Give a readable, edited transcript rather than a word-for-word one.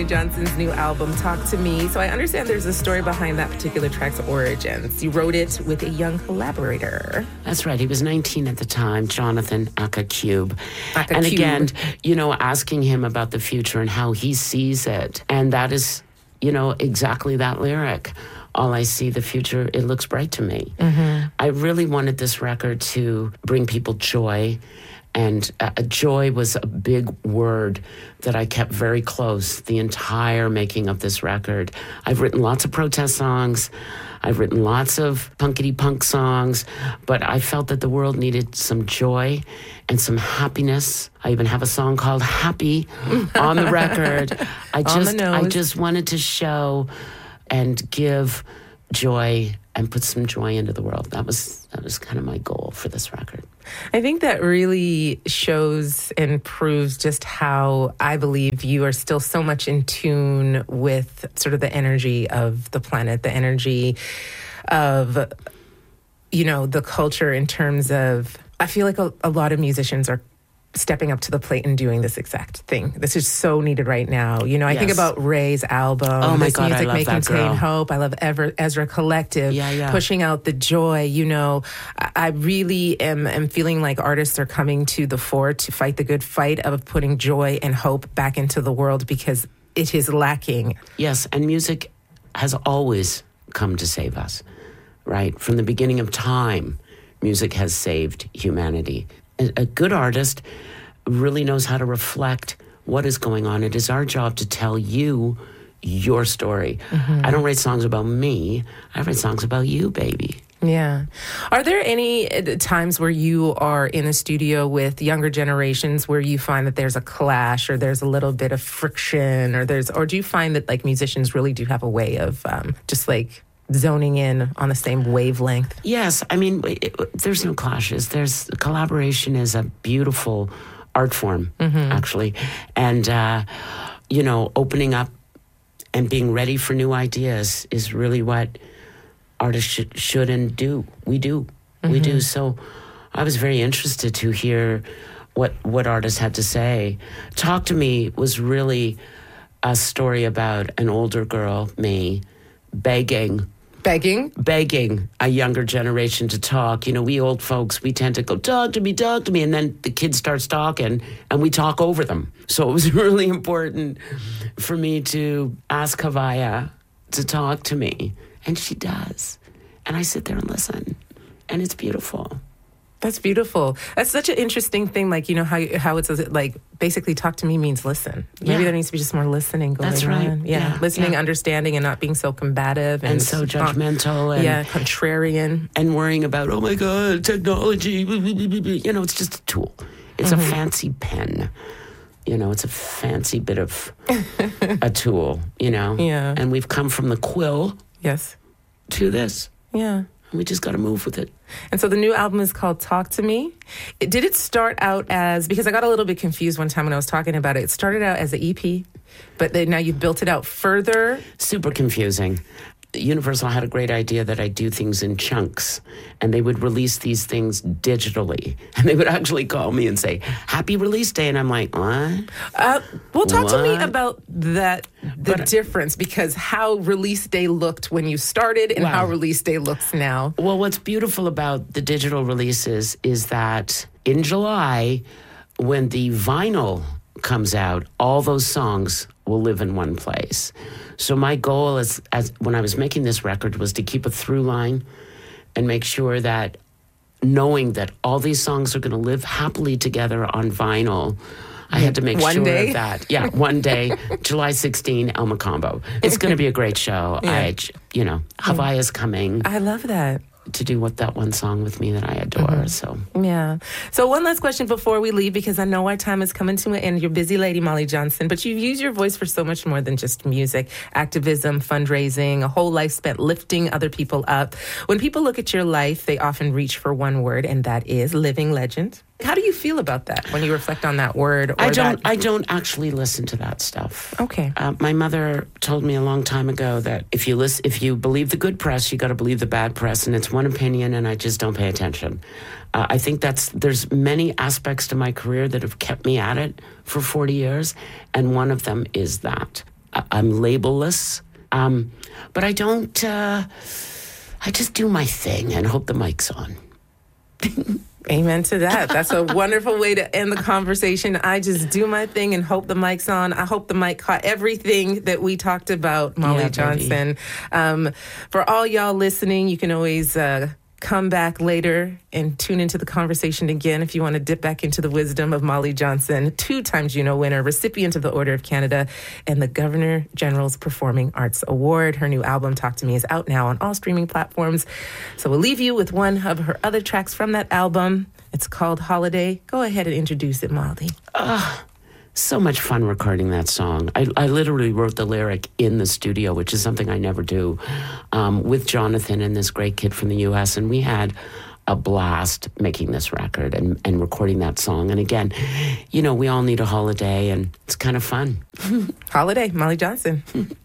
Johnson's new album, Talk to Me. So I understand there's a story behind that particular track's origins. You wrote it with a young collaborator. That's right. He was 19 at the time, Jonathan Akacube. And again, asking him about the future and how he sees it. And that is, exactly that lyric. All I see, the future, it looks bright to me. Mm-hmm. I really wanted this record to bring people joy. And joy was a big word that I kept very close the entire making of this record. I've written lots of protest songs. I've written lots of punkity punk songs, but I felt that the world needed some joy and some happiness. I even have a song called Happy on the record. I just wanted to show and give joy and put some joy into the world. That was kind of my goal for this record. I think that really shows and proves just how I believe you are still so much in tune with sort of the energy of the planet, the energy of, the culture in terms of, I feel like a lot of musicians are stepping up to the plate and doing this exact thing. This is so needed right now. I think about Ray's album. Oh my This God, Music I love May that Contain girl. Hope. I love Ezra Collective, pushing out the joy. I really am feeling like artists are coming to the fore to fight the good fight of putting joy and hope back into the world because it is lacking. Yes, and music has always come to save us, right? From the beginning of time, music has saved humanity. A good artist really knows how to reflect what is going on. It is our job to tell you your story. Mm-hmm. I don't write songs about me. I write songs about you, baby. Yeah. Are there any times where you are in a studio with younger generations where you find that there's a clash or there's a little bit of friction or do you find that like musicians really do have a way of just like zoning in on the same wavelength? Yes. I mean, there's no clashes. Collaboration is a beautiful art form, actually. And, opening up and being ready for new ideas is really what artists should and do. We do. We do. So I was very interested to hear what artists had to say. Talk to Me was really a story about an older girl, me, begging a younger generation to talk. We old folks, we tend to go, talk to me. And then the kid starts talking and we talk over them. So it was really important for me to ask Havaya to talk to me. And she does. And I sit there and listen. And it's beautiful. That's beautiful. That's such an interesting thing. Like, how it says it, like, basically talk to me means listen. Maybe there needs to be just more listening going on. That's right. Yeah. Listening, understanding, and not being so combative. And so judgmental. And contrarian. And worrying about, oh my God, technology. It's just a tool. It's a fancy pen. It's a fancy bit of a tool, Yeah. And we've come from the quill to this. Yeah. We just got to move with it. And so the new album is called Talk to Me. Did it start out as, because I got a little bit confused one time when I was talking about it. It started out as an EP, but then now you've built it out further. Super confusing. Universal had a great idea that I do things in chunks, and they would release these things digitally. And they would actually call me and say, happy release day. And I'm like, what? Well, talk to me about the difference, because how release day looked when you started and how release day looks now. Well, what's beautiful about the digital releases is that in July, when the vinyl comes out, all those songs will live in one place. So my goal as when I was making this record was to keep a through line and make sure that knowing that all these songs are going to live happily together on vinyl, I had to make sure of that. Yeah, one day, July 16, El Macombo. It's going to be a great show. Yeah. Havaya's coming. I love that. To do that one song with me that I adore. So one last question before we leave, because I know our time is coming to an end. You're a busy lady, Molly Johnson, but you've used your voice for so much more than just music, activism, fundraising, a whole life spent lifting other people up. When people look at your life, they often reach for one word, and that is living legend. How do you feel about that when you reflect on that word? I don't actually listen to that stuff. Okay. My mother told me a long time ago that if you believe the good press, you got to believe the bad press, and it's one opinion, and I just don't pay attention. I think there's many aspects to my career that have kept me at it for 40 years, and one of them is that. I'm labelless. But I don't, I just do my thing and hope the mic's on. Amen to that. That's a wonderful way to end the conversation. I just do my thing and hope the mic's on. I hope the mic caught everything that we talked about, Molly Johnson. For all y'all listening, you can always come back later and tune into the conversation again if you want to dip back into the wisdom of Molly Johnson, 2-time Juno winner, recipient of the Order of Canada, and the Governor General's Performing Arts Award. Her new album, Talk to Me, is out now on all streaming platforms. So we'll leave you with one of her other tracks from that album. It's called Holiday. Go ahead and introduce it, Molly. So much fun recording that song. I literally wrote the lyric in the studio, which is something I never do, with Jonathan and this great kid from the U.S., and we had a blast making this record and recording that song. And again, we all need a holiday, and it's kind of fun. Holiday, Molly Johnson.